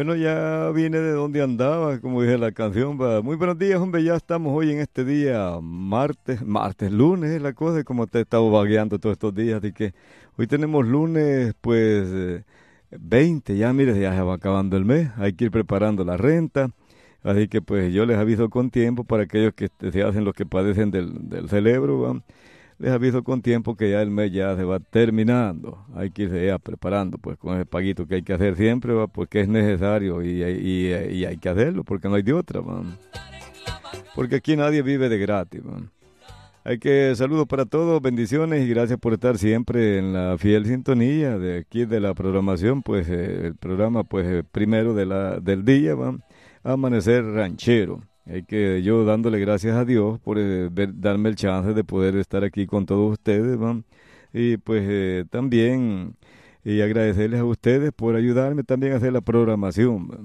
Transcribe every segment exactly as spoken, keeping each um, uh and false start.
Bueno, ya vine de donde andaba, como dije la canción. Va. Muy buenos días, hombre. Ya estamos hoy en este día, martes, martes, lunes, es la cosa, como te he estado vagueando todos estos días. Así que hoy tenemos lunes, pues, eh, veinte. Ya, mire, ya se va acabando el mes. Hay que ir preparando la renta. Así que, pues, yo les aviso con tiempo para aquellos que este, se hacen los que padecen del, del cerebro, ¿va? Les aviso con tiempo que ya el mes ya se va terminando. Hay que irse ya preparando, pues, con ese paguito que hay que hacer siempre, ¿va? Porque es necesario y, y- y hay que hacerlo, porque no hay de otra, ¿va? Porque aquí nadie vive de gratis, ¿va? Hay que saludos para todos, bendiciones y gracias por estar siempre en la fiel sintonía de aquí de la programación, pues eh, el programa, pues eh, primero de la, del día, ¿va? Amanecer Ranchero. Hay que yo dándole gracias a Dios por eh, ver- darme el chance de poder estar aquí con todos ustedes, ¿va? Y pues eh, también y agradecerles a ustedes por ayudarme también a hacer la programación, ¿va?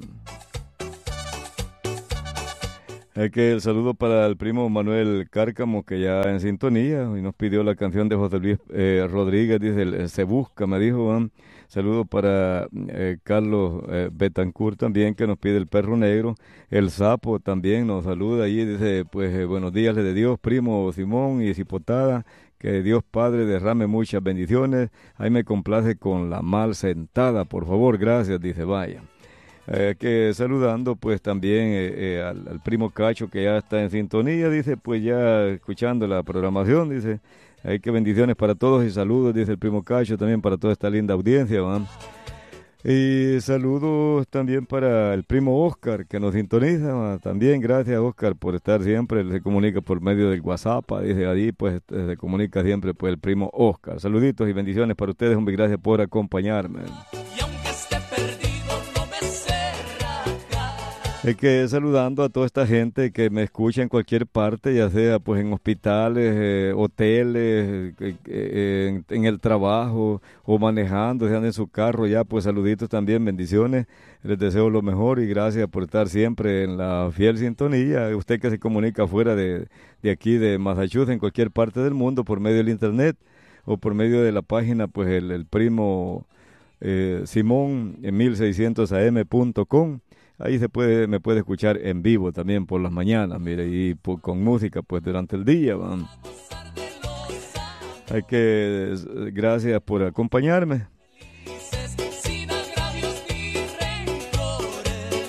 Es que el saludo para el primo Manuel Cárcamo, que ya en sintonía, y nos pidió la canción de José Luis eh, Rodríguez, dice, el- el Se Busca, me dijo, ¿va? Saludo para eh, Carlos eh, Betancourt también, que nos pide el perro negro. El Sapo también nos saluda allí, dice, pues eh, buenos días, le de Dios, primo Simón y Cipotada, que Dios Padre derrame muchas bendiciones. Ahí me complace con la mal sentada, por favor, gracias, dice, vaya. Eh, que saludando pues también eh, eh, al, al primo Cacho que ya está en sintonía, dice, pues ya escuchando la programación, dice, hay que bendiciones para todos y saludos, dice el primo Cacho, también para toda esta linda audiencia, ¿va? Y saludos también para el primo Oscar que nos sintoniza, ¿va? También gracias Oscar por estar siempre, él se comunica por medio del WhatsApp, dice allí, pues eh, se comunica siempre pues el primo Oscar. Saluditos y bendiciones para ustedes, hombre, gracias por acompañarme. Y aunque esté perdido, no me cerra. Es que saludando a toda esta gente que me escucha en cualquier parte, ya sea pues en hospitales, eh, hoteles, eh, eh, en, en el trabajo o manejando, sean en su carro ya, pues saluditos también, bendiciones. Les deseo lo mejor y gracias por estar siempre en la fiel sintonía. Usted que se comunica fuera de, de aquí, de Massachusetts, en cualquier parte del mundo, por medio del internet o por medio de la página, pues el, el primo eh, Simón en mil seiscientos a m punto com. Ahí se puede, me puede escuchar en vivo también por las mañanas, mire, y po- con música pues durante el día, van. Hay que, eh, gracias por acompañarme. Sin agravios ni rencores.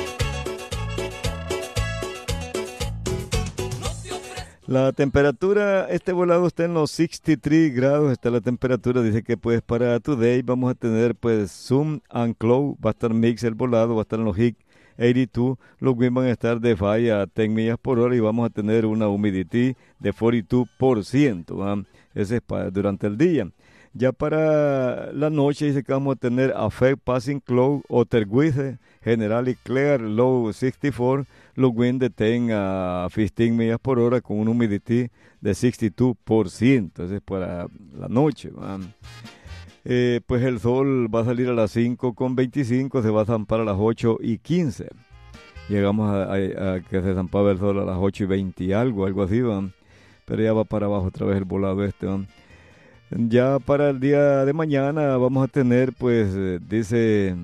No te ofrezco La temperatura, este volado está en los sesenta y tres grados, está la temperatura, dice que pues para today vamos a tener pues Zoom and Cloud, va a estar mix el volado, va a estar en los H I C ochenta y dos, los winds van a estar de falla a diez millas por hora y vamos a tener una humidity de cuarenta y dos por ciento, ¿va? Ese es para, durante el día. Ya para la noche dice que vamos a tener Affect Passing Cloud, Oterguice, General y Clear, Low sesenta y cuatro, los winds de diez a quince millas por hora con un humidity de sesenta y dos por ciento. Ese es para la noche, ¿va? Eh, pues el sol va a salir a las cinco con veinticinco, se va a zampar a las ocho y quince. Llegamos a, a- a que se zampaba el sol a las ocho y veinte y algo, algo así, ¿va? Pero ya va para abajo otra vez el volado este, ¿va? Ya para el día de mañana vamos a tener, pues, eh, dice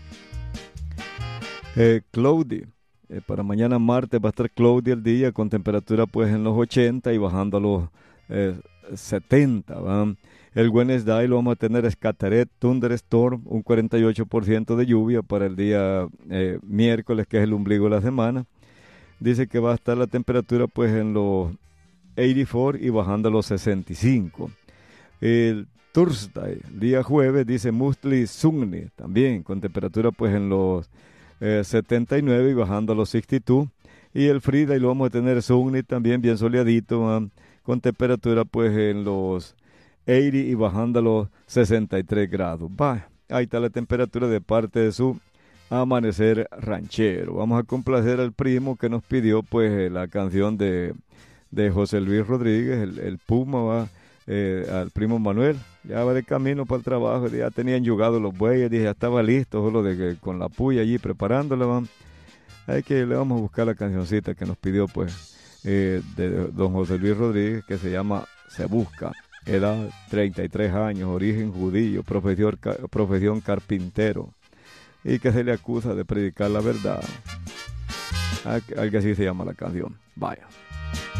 eh, cloudy. Eh, para mañana martes va a estar cloudy el día con temperatura pues en los ochenta y bajando a los eh, setenta, ¿va? El Wednesday lo vamos a tener Scattered Thunderstorm, un cuarenta y ocho por ciento de lluvia para el día eh, miércoles, que es el ombligo de la semana. Dice que va a estar la temperatura pues en los ochenta y cuatro y bajando a los sesenta y cinco. El Thursday, día jueves, dice mostly sunny, también con temperatura pues en los eh, setenta y nueve y bajando a los sesenta y dos. Y el Friday lo vamos a tener sunny también, bien soleadito, man, con temperatura pues en los ochenta y bajando a los sesenta y tres grados. Va, ahí está la temperatura de parte de su amanecer ranchero. Vamos a complacer al primo que nos pidió pues eh, la canción de, de José Luis Rodríguez, el, el Puma, va, eh, al primo Manuel. Ya va de camino para el trabajo, ya tenían yugado los bueyes, dije, ya estaba listo, solo de que con la puya allí preparándola, van. Hay que le vamos a buscar la cancioncita que nos pidió pues eh, de don José Luis Rodríguez, que se llama Se Busca. Edad treinta y tres años, origen judío, profesión, ca- profesión carpintero. y que se le acusa de predicar la verdad. Algo así se llama la canción. Vaya.